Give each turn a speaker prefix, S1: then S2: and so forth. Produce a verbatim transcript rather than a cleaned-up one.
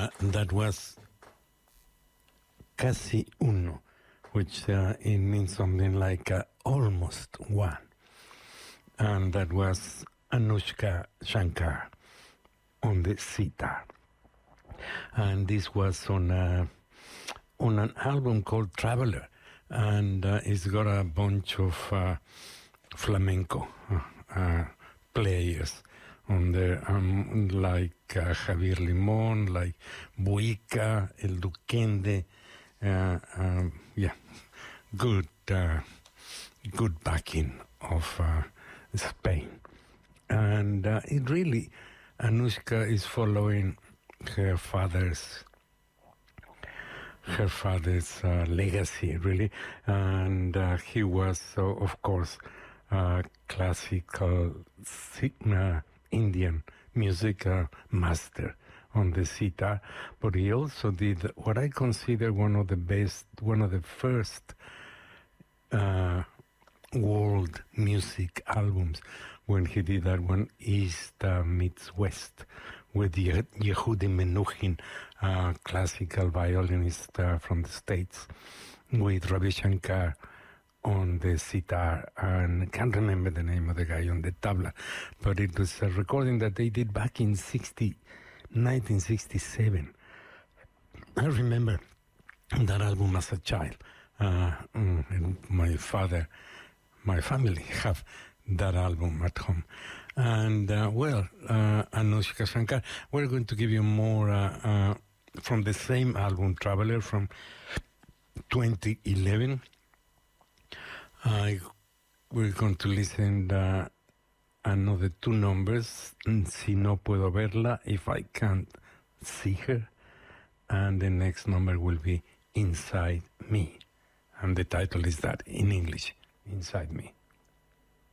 S1: that was Casi Uno, which uh, it means something like uh, almost one. And that was Anushka Shankar on the sitar. And this was on, a, on an album called Traveler. And uh, it's got a bunch of uh, flamenco uh, uh, players on there, um, like uh, Javier Limón, like Buica, El Duquende, uh, um, yeah, good, uh, good backing of uh, Spain. And uh, it really, Anushka is following her father's her father's uh, legacy, really, and uh, he was, uh, of course, uh, classical uh, Indian music uh, master on the sitar, but he also did what I consider one of the best, one of the first uh, world music albums, when he did that one, East uh, meets West, with Ye- Yehudi Menuhin, uh, classical violinist uh, from the States, with Ravi Shankar on the sitar, and I can't remember the name of the guy on the tabla, but it was a recording that they did back in nineteen sixty-seven. I remember that album as a child. Uh, and my father, my family have that album at home. And, uh, well, uh, Anushka Shankar, we're going to give you more uh, uh, from the same album, Traveler, from twenty eleven. Uh, we're going to listen uh, another two numbers, Si no puedo verla, If I can't see her, and the next number will be Inside Me. And the title is that in English, Inside Me.